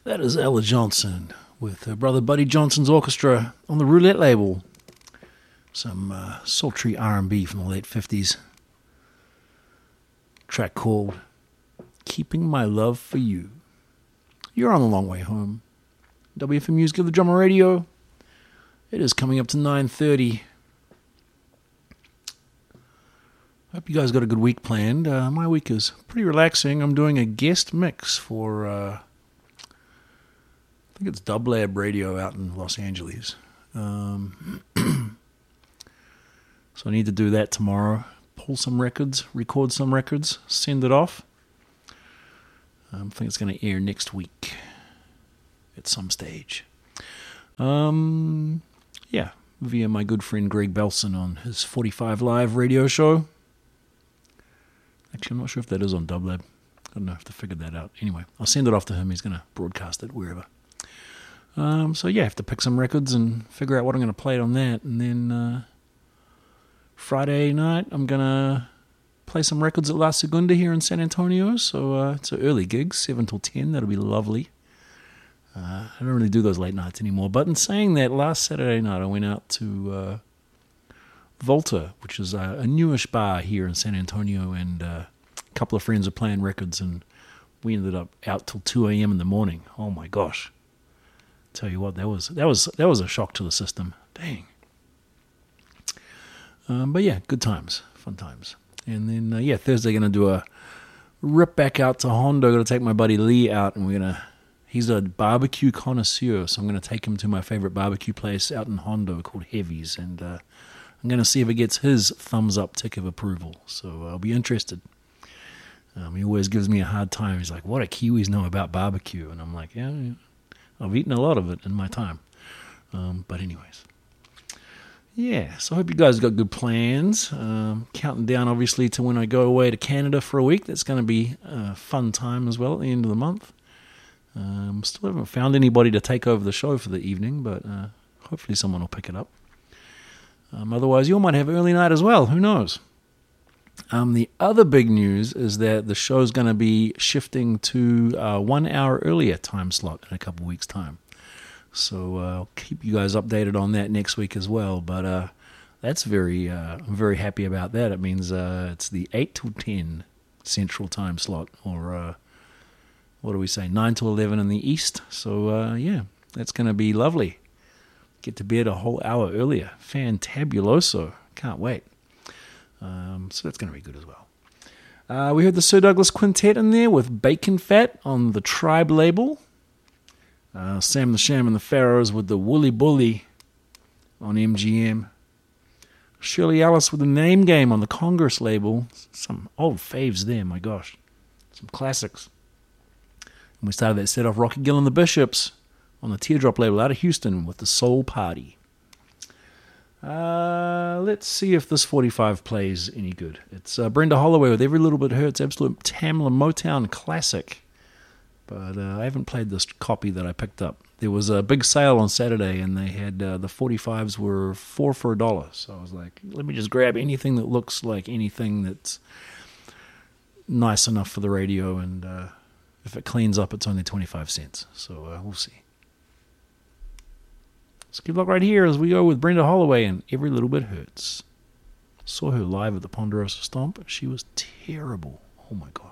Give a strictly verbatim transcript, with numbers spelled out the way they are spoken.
That is Ella Johnson with her brother Buddy Johnson's orchestra on the Roulette label. Some uh, sultry R and B from the late fifties. Track called Keeping My Love For You. You're on the long way home. W F M U's Give the Drummer Radio. It is coming up to nine thirty. Hope you guys got a good week planned. Uh, my week is pretty relaxing. I'm doing a guest mix for... Uh, I think it's Dub Lab Radio out in Los Angeles. Um, so I need to do that tomorrow. Pull some records, record some records, send it off. Um, I think it's going to air next week at some stage. Um, yeah, via my good friend Greg Belson on his forty-five Live radio show. Actually, I'm not sure if that is on Dub Lab. I don't know if to figure that out. Anyway, I'll send it off to him. He's going to broadcast it wherever. Um, so yeah, I have to pick some records and figure out what I'm going to play on that. And then uh, Friday night, I'm going to play some records at La Segunda here in San Antonio. So uh, it's an early gig, seven till ten. That'll be lovely. Uh, I don't really do those late nights anymore. But in saying that, last Saturday night I went out to uh, Volta, which is a, a newish bar here in San Antonio. And uh, a couple of friends are playing records. And we ended up out till two a.m. in the morning. Oh my gosh. Tell you what, that was that was that was a shock to the system. Dang. Um, but yeah, good times, fun times. And then uh, yeah, Thursday gonna do a rip back out to Hondo. Gonna take my buddy Lee out, and we're gonna. He's a barbecue connoisseur, so I'm gonna take him to my favorite barbecue place out in Hondo called Heavy's, and uh, I'm gonna see if it gets his thumbs up tick of approval. So I'll be interested. Um, he always gives me a hard time. He's like, "What do Kiwis know about barbecue?" And I'm like, "Yeah." yeah. I've eaten a lot of it in my time. Um, but anyways. Yeah, so I hope you guys got good plans. Um, counting down, obviously, to when I go away to Canada for a week. That's going to be a fun time as well at the end of the month. Um, still haven't found anybody to take over the show for the evening, but uh, hopefully someone will pick it up. Um, otherwise, you all might have early night as well. Who knows? Um, the other big news is that the show's going to be shifting to a one hour earlier time slot in a couple weeks' time. So uh, I'll keep you guys updated on that next week as well. But uh, that's very, uh, I'm very happy about that. It means uh, it's the eight to ten Central time slot, or uh, what do we say, nine to eleven in the East. So uh, yeah, that's going to be lovely. Get to bed a whole hour earlier. Fantabuloso. Can't wait. Um, so that's going to be good as well. Uh, we heard the Sir Douglas Quintet in there with Bacon Fat on the Tribe label. Uh, Sam the Sham and the Pharaohs with the Woolly Bully on M G M. Shirley Ellis with the Name Game on the Congress label. Some old faves there, my gosh. Some classics. And we started that set off Rocky Gill and the Bishops on the Teardrop label out of Houston with the Soul Party. Uh, let's see if this forty-five plays any good. It's uh, Brenda Holloway with Every Little Bit Hurts, absolute Tamla Motown classic. But uh, I haven't played this copy that I picked up. There was a big sale on Saturday, and they had uh, the forty-fives were four for a dollar. So I was like, let me just grab anything that looks like anything that's nice enough for the radio, and uh, if it cleans up, it's only twenty-five cents. So uh, we'll see. Let's keep a look right here as we go with Brenda Holloway and Every Little Bit Hurts. Saw her live at the Ponderosa Stomp. She was terrible. Oh my God.